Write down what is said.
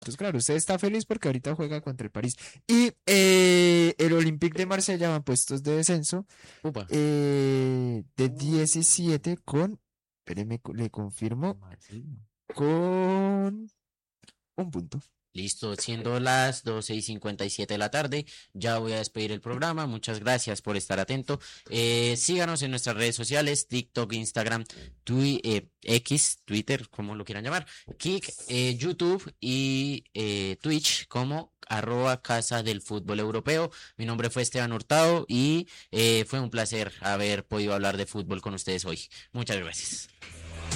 Entonces, claro, usted está feliz porque ahorita juega contra el París. Y el Olympique de Marsella va en puestos de descenso Upa. de 17 con, espéreme, le confirmo, Marsella. con un punto. Listo, siendo las 12:57 de la tarde, ya voy a despedir el programa. Muchas gracias por estar atento. Síganos en nuestras redes sociales, TikTok, Instagram, X, Twitter, como lo quieran llamar, Kik, YouTube y Twitch como @Casa del Fútbol Europeo. Mi nombre fue Esteban Hurtado y fue un placer haber podido hablar de fútbol con ustedes hoy. Muchas gracias.